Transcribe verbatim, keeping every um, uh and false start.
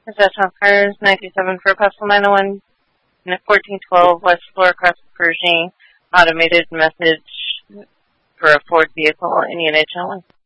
Possession of cars, ninety-seven for Postal nine oh one, fourteen twelve West Flora Cross Pershing, automated message for a Ford vehicle in Unit one.